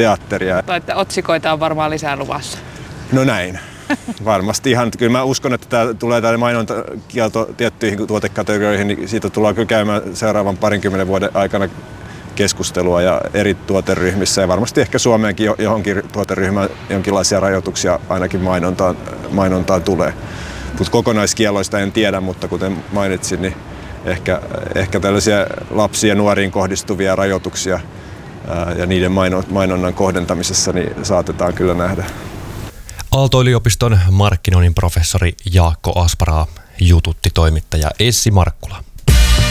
teatteria. Että otsikoita on varmaan lisää luvassa. No näin. Varmasti ihan. Kyllä mä uskon, että tämä mainontakielto tiettyihin tuotekategorioihin, niin siitä tullaan kyllä käymään seuraavan 20 vuoden aikana keskustelua ja eri tuoteryhmissä ja varmasti ehkä Suomeenkin johonkin tuoteryhmään jonkinlaisia rajoituksia ainakin mainontaan tulee. Mutta kokonaiskieloista en tiedä, mutta kuten mainitsin, niin ehkä tällaisia lapsiin ja nuoriin kohdistuvia rajoituksia ja niiden mainonnan kohdentamisessa niin saatetaan kyllä nähdä. Aalto-yliopiston markkinoinnin professori Jaakko Asparaa jututti toimittaja Essi Markkula.